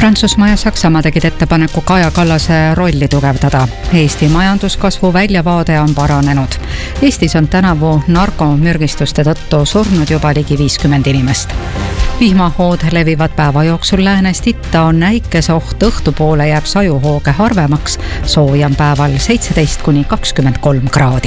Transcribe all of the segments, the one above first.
Prantsusmaa ja Saksamaa tegid ettepaneku Kaja Kallase rolli tugevdada. Eesti majanduskasvu väljavaade on paranenud. Eestis on tänavu narkomürgistuste tõttu surnud juba ligi 50 inimest. Vihmahood levivad päeva jooksul läänest itta, on äikeseoht, õhtupoole jääb sajuhooge harvemaks, soojam päeval 17–23 kraadi.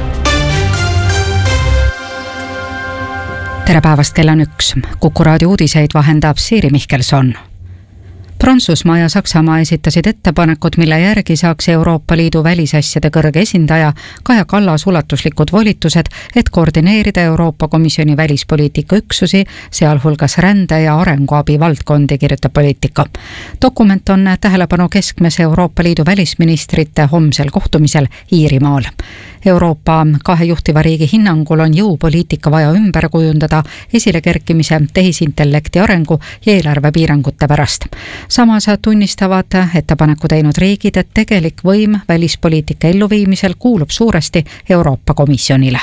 Tere päevast, kell on 1. Kuku raadio uudiseid vahendab Siiri Mihkelson. Prantsusmaa ja Saksamaa esitasid ettepanekud, mille järgi saaks Euroopa Liidu välisasjade kõrge esindaja Kaja Kallas ulatuslikud volitused, et koordineerida Euroopa Komisjoni välispoliitika üksusi, sealhulgas rände- ja arenguabi valdkondi, kirjutab Poliitika. Dokument on tähelepanu keskmes Euroopa Liidu välisministrite homsel kohtumisel Iirimaal. Euroopa kahe juhtiva riigi hinnangul on jõupoliitika vaja ümber kujundada esilekerkimise, tehisintellekti arengu ja eelarvepiirangute pärast. Samas tunnistavad ettepaneku teinud riigid, et tegelik võim välispoliitika elluviimisel kuulub suuresti Euroopa Komisjonile.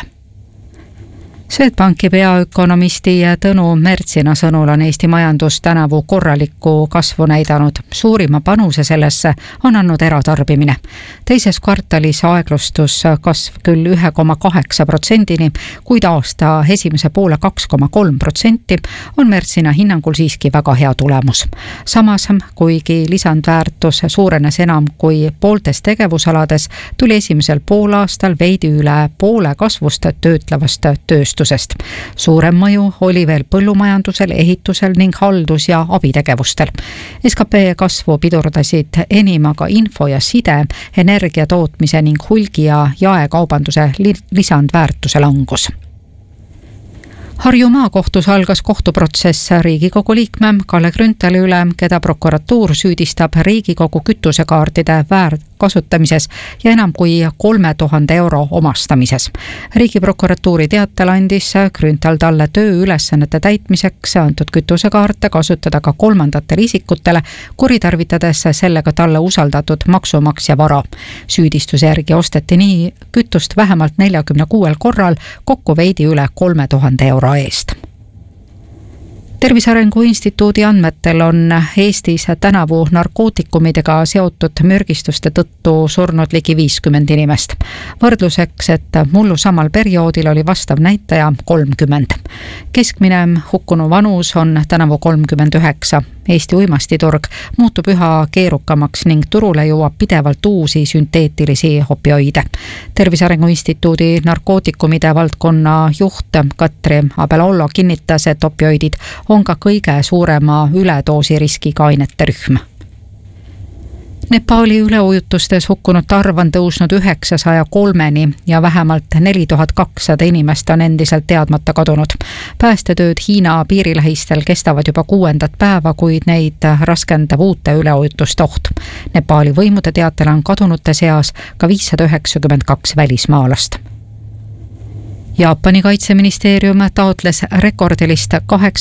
Swedbanki peaökonomisti Tõnu Mertsina sõnul on Eesti majandus tänavu korralikku kasvu näidanud. Suurima panuse sellesse on andnud eratarbimine. Teises kvartalis aeglustus kasv küll 1,8%, kuid aasta esimese poole 2,3% on Mertsina hinnangul siiski väga hea tulemus. Samas, kuigi lisandväärtus suurenes enam kui pooltes tegevusalades, tuli esimesel poolaastal veidi üle poole kasvust töötlevast tööstusest. Suurem mõju oli veel põllumajandusel, ehitusel ning haldus- ja abitegevustel. SKP kasvu pidurdasid enim aga info ja side, energia tootmise ning hulgi- ja jaekaubanduse lisandväärtuse langus. Harju maakohtus algas kohtuprotsess Riigikogu liikme Kalle Grünthali üle, keda prokuratuur süüdistab Riigikogu kütusekaardide väärkasutamises ja enam kui 3000 euro omastamises. Riigiprokuratuuri teatel andis Grünthal talle tööülesannete täitmiseks antud kütusekaarte kasutada ka kolmandatele isikutele, kuritarvitades sellega talle usaldatud maksumaksja vara. Süüdistuse järgi osteti nii kütust vähemalt 46 korral, kokku veidi üle 3000 euro eest. Tervise Arengu Instituudi andmetel on Eestis tänavu narkootikumidega seotud mürgistuste tõttu surnud ligi 50 inimest. Võrdluseks, et mullu samal perioodil oli vastav näitaja 30. Keskmine hukkunu vanus on tänavu 39. Eesti uimastiturg muutub üha keerukamaks ning turule jõuab pidevalt uusi sünteetilisi opioide. Tervise Arengu Instituudi narkootikumide valdkonna juht Katri Abelollo kinnitas, et opioidid on ka kõige suurema üledoosi riskiga ainete rühm. Nepali üleujutustes hukkunute arv on tõusnud 903-ni ja vähemalt 4200 inimest on endiselt teadmata kadunud. Päästetööd Hiina piirilähistel kestavad juba 6. päeva, kuid neid raskendab uute üleujutuste oht. Nepali võimude teatel on kadunute seas ka 592 välismaalast. Jaapani kaitseministeerium taotles rekordilist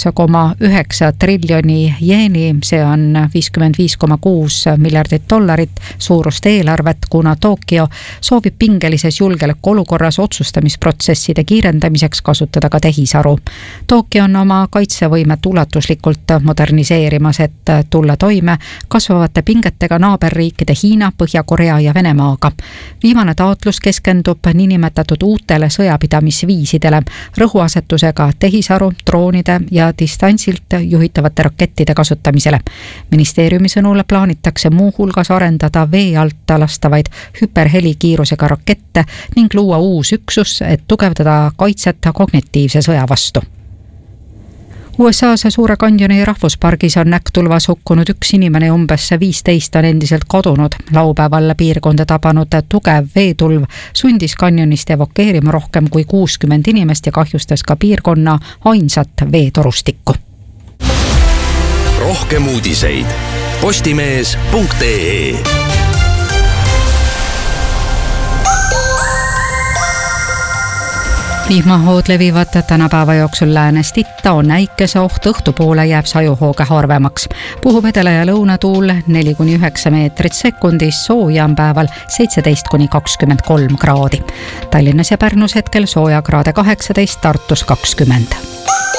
8,9 triljoni jeeni, see on $55,6 miljardit suurust eelarvet, kuna Tokyo soovib pingelises julgeolekuolukorras otsustamisprotsesside kiirendamiseks kasutada ka tehisaru. Tokyo on oma kaitsevõimet ulatuslikult moderniseerimas, et tulla toime kasvavate pingetega naaberriikide Hiina, Põhja-Korea ja Venemaaga. Viimane taotlus keskendub niinimetatud uutele sõjapidamisviisidele, rõhuasetusega tehisaru, droonide ja distantsilt juhitavate rakettide kasutamisele. Ministeeriumi sõnul plaanitakse muuhulgas arendada vee alt lastavaid hüperhelikiirusega rakette ning luua uus üksus, et tugevdada kaitset kognitiivse sõja vastu. USA's Suure Kanjoni rahvuspargis on näktulvas hukkunud 1 inimene ja umbes 15 on endiselt kadunud. Laupäeval piirkonda tabanud tugev veetulv sundis kanjonist evakueerima rohkem kui 60 inimest ja kahjustas ka piirkonna ainsat veetorustikku. Rohkem uudiseid postimees.ee. Vihmahood levivad tänapäeva jooksul läänest itta, on äikeseoht, õhtupoole jääb sajuhooge harvemaks. Puhub edela- ja lõunatuul 4–9 meetrit sekundis, soojam päeval 17–23 kraadi. Tallinnas ja Pärnus hetkel sooja kraade 18, Tartus 20.